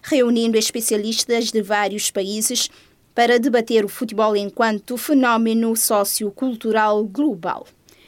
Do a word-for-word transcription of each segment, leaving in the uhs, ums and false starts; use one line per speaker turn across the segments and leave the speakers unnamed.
reunindo especialistas de vários países para debater o futebol enquanto fenómeno sociocultural global.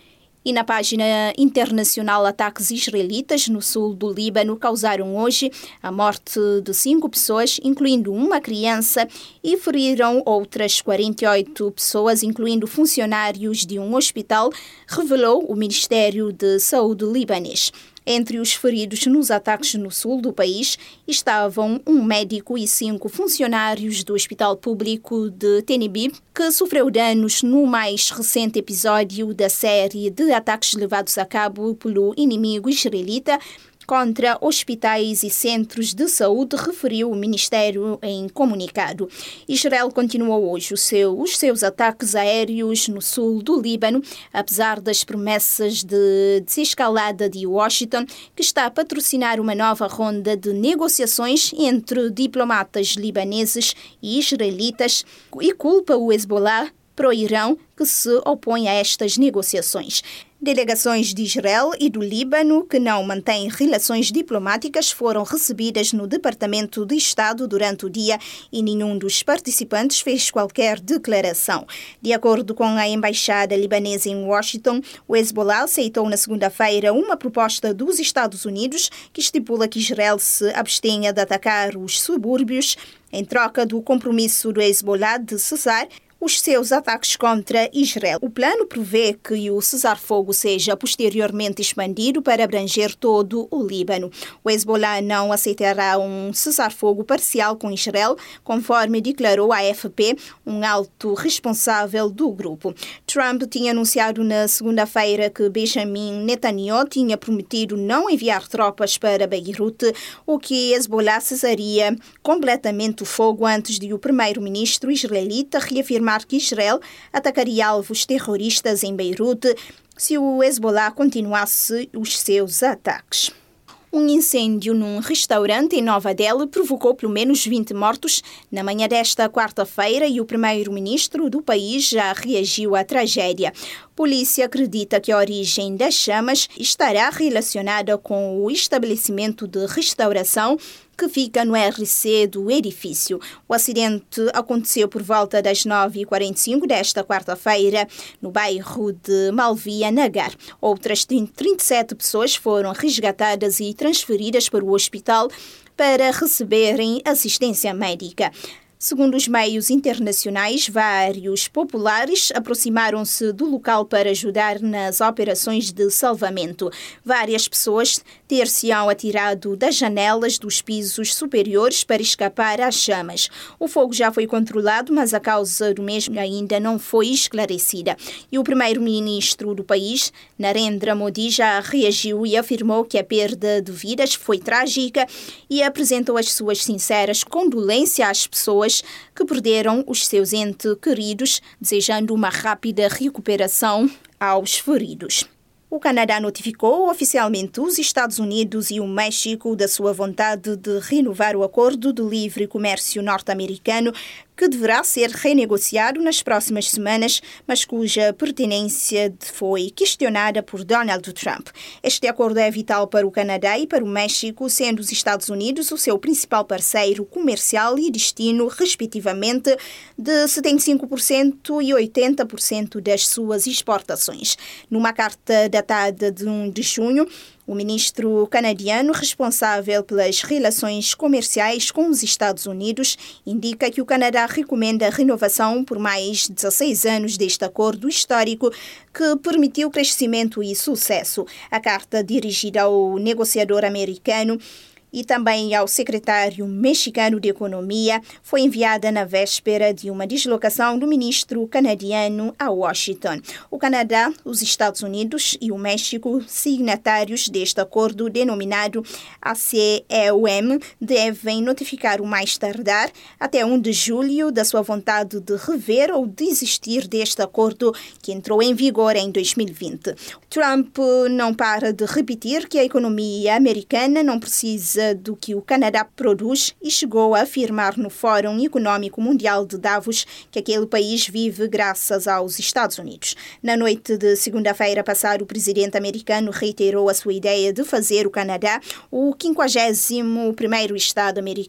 E na página internacional, ataques israelitas no sul do Líbano causaram hoje a morte de cinco pessoas, incluindo uma criança, e feriram outras quarenta e oito pessoas, incluindo funcionários de um hospital, revelou o Ministério de Saúde libanês. Entre os feridos nos ataques no sul do país estavam um médico e cinco funcionários do Hospital Público de Tel Aviv, que sofreu danos no mais recente episódio da série de ataques levados a cabo pelo inimigo israelita contra hospitais e centros de saúde, referiu o Ministério em comunicado. Israel continuou hoje o seu, os seus ataques aéreos no sul do Líbano, apesar das promessas de desescalada de Washington, que está a patrocinar uma nova ronda de negociações entre diplomatas libaneses e israelitas, e culpa o Hezbollah pro-Irão, que se opõe a estas negociações. Delegações de Israel e do Líbano, que não mantêm relações diplomáticas, foram recebidas no Departamento de Estado durante o dia e nenhum dos participantes fez qualquer declaração. De acordo com a Embaixada Libanesa em Washington, o Hezbollah aceitou na segunda-feira uma proposta dos Estados Unidos que estipula que Israel se abstenha de atacar os subúrbios em troca do compromisso do Hezbollah de cessar os seus ataques contra Israel. O plano prevê que o cessar-fogo seja posteriormente expandido para abranger todo o Líbano. O Hezbollah não aceitará um cessar-fogo parcial com Israel, conforme declarou a A F P, um alto responsável do grupo. Trump tinha anunciado na segunda-feira que Benjamin Netanyahu tinha prometido não enviar tropas para Beirute, o que Hezbollah cessaria completamente o fogo antes de o primeiro-ministro israelita reafirmar que Israel atacaria alvos terroristas em Beirute se o Hezbollah continuasse os seus ataques. Um incêndio num restaurante em Nova Delhi provocou pelo menos vinte mortos na manhã desta quarta-feira e o primeiro-ministro do país já reagiu à tragédia. Polícia acredita que a origem das chamas estará relacionada com o estabelecimento de restauração que fica no R C do edifício. O acidente aconteceu por volta das nove e quarenta e cinco desta quarta-feira, no bairro de Malvia Nagar. Outras trinta e sete pessoas foram resgatadas e transferidas para o hospital para receberem assistência médica. Segundo os meios internacionais, vários populares aproximaram-se do local para ajudar nas operações de salvamento. Várias pessoas ter-se-ão atirado das janelas dos pisos superiores para escapar às chamas. O fogo já foi controlado, mas a causa do mesmo ainda não foi esclarecida. E o primeiro-ministro do país, Narendra Modi, já reagiu e afirmou que a perda de vidas foi trágica e apresentou as suas sinceras condolências às pessoas que perderam os seus entes queridos, desejando uma rápida recuperação aos feridos. O Canadá notificou oficialmente os Estados Unidos e o México da sua vontade de renovar o acordo de livre comércio norte-americano, que deverá ser renegociado nas próximas semanas, mas cuja pertinência foi questionada por Donald Trump. Este acordo é vital para o Canadá e para o México, sendo os Estados Unidos o seu principal parceiro comercial e destino, respectivamente, de setenta e cinco por cento e oitenta por cento das suas exportações. Numa carta datada de um de junho, o ministro canadiano responsável pelas relações comerciais com os Estados Unidos indica que o Canadá recomenda a renovação por mais dezesseis anos deste acordo histórico que permitiu crescimento e sucesso. A carta dirigida ao negociador americano e também ao secretário mexicano de Economia foi enviada na véspera de uma deslocação do ministro canadiano a Washington. O Canadá, os Estados Unidos e o México, signatários deste acordo denominado A C E U M, devem notificar o mais tardar até primeiro de julho da sua vontade de rever ou desistir deste acordo que entrou em vigor em dois mil e vinte. Trump não para de repetir que a economia americana não precisa do que o Canadá produz e chegou a afirmar no Fórum Econômico Mundial de Davos que aquele país vive graças aos Estados Unidos. Na noite de segunda-feira passada, o presidente americano reiterou a sua ideia de fazer o Canadá o quinquagésimo primeiro Estado americano